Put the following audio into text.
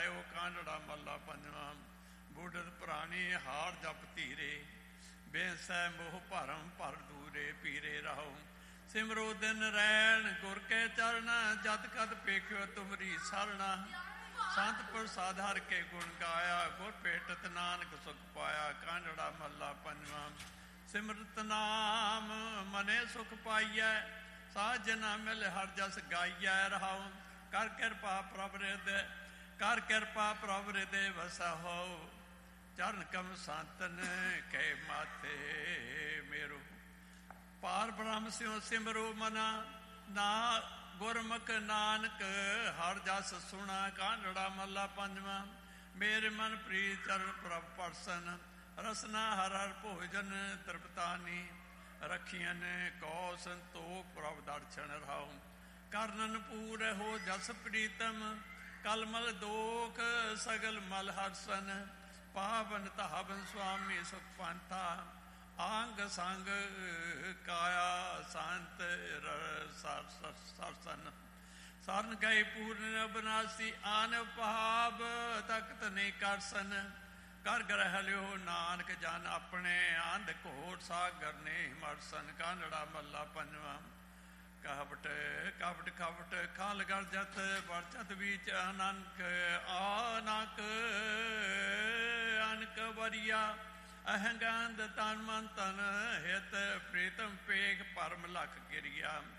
ਆਇਓ ਕਾਂਢੜਾ ਮੱਲਾ ਪੰਜਵਾਂ। ਬੁੱਢਤ ਪੁਰਾਣੀ ਹਾਰ ਜਪ ਧੀਰੇ, ਬੇਸੈ ਮੋਹ ਭਰਮ ਭਰ ਦੂਰੇ। ਪੀਰੇ ਰਹੋ ਸਿਮਰੋ ਦਿਨ ਰੈਣ, ਗੁਰ ਕੇ ਚਰਣਾ। ਜਦ ਕਦ ਪੇਖਿਓ ਤੁਮਰੀ ਸਰਣਾ। ਸੰਤ ਪ੍ਰਸਾਦ ਹਰ ਕੇ ਗੁਣ ਗਾਇਆ, ਗੁਰ ਭੇਟਤ ਨਾਨਕ ਸੁਖ ਪਾਇਆ। ਕਾਂਢੜਾ ਮੱਲਾ ਪੰਜਵਾਂ। ਸਿਮਰਤ ਨਾਮ ਮਨੇ ਸੁਖ ਪਾਈਐ, ਸਾਜਨਾ ਮਿਲ ਹਰ ਜਸ ਗਾਈਐ। ਰਹਾਉ ਕਰ ਕਿਰਪਾ ਪ੍ਰਭ ਹਿਰਦੈ, ਕਰ ਕਿਰਪਾ ਪ੍ਰਭ ਹਿਰਦੈ ਵਸਾ ਹੋ। ਚਰਨ ਕਮ ਸੰਤਨ ਕੈ ਮਾਥੇ ਮੇਰੋ। ਪਾਰ ਬ੍ਰਹਮ ਸਿਉ ਸਿਮਰੋ ਮਨਾ, ਨਾ ਗੁਰਮੁਖ ਨਾਨਕ ਹਰ ਜਸ ਸੁਣਾ। ਕਾਂਢੜਾ ਮੱਲਾ ਪੰਜਵਾਂ। ਮੇਰੇ ਮਨ ਪ੍ਰੀਤ ਚਰਨ ਪ੍ਰਭ ਪਰਸਨ, ਰਸਨਾ ਹਰ ਹਰ ਭੋਜਨ ਤ੍ਰਿਪਤਾਨੀ। ਰਖੀਆਂ ਕੋ ਸੰਤੋਖ ਪ੍ਰਭ ਦਰਸ਼ਨ। ਰਹਾਉ ਕਰਨਨ ਪੂਰ ਹੋ ਜਸ ਪ੍ਰੀਤਮ, ਕਲਮਲ ਦੋਖ ਸਗਲ ਮਲ ਹਰਸਨ। ਪਾਵਨ ਧਾਵਨ ਸੁਆਮੀ ਸੁਖ ਪੰਥਾ, ਆਂਗ ਸੰਗ ਕਾਇਆ ਸੰਤ ਸਰਸਨ। ਸਰਨ ਗਏ ਪੂਰਨ ਅਬਨਾਸੀ, ਆਨ ਭਾਵ ਤਖਤ ਨਹੀਂ ਕਰਸਨ। ਕਰ ਗ੍ਰਹਿ ਲਿਓ ਨਾਨਕ ਜਨ ਆਪਣੇ, ਅੰਧ ਘੋਟ ਸਾਗਰ ਨੇ ਮਰਸਨ। ਕਾਂਢੜਾ ਮੱਲਾ ਪੰਜਵਾਂ। ਕਹਵਟ ਕਵਟ ਖਵਟ ਖਾਲ ਗਰਜਤ, ਵਰਜਤ ਵਿੱਚ ਅਨੰਕ ਆਨਕ। ਅਨਕ ਵਰੀਆ ਅਹੰਗੰਦ ਤਨ ਮਨ ਤਨ, ਹਿਤ ਪ੍ਰੀਤਮ ਪੇਖ ਪਰਮ ਲਖ ਗਿਰਿਆ।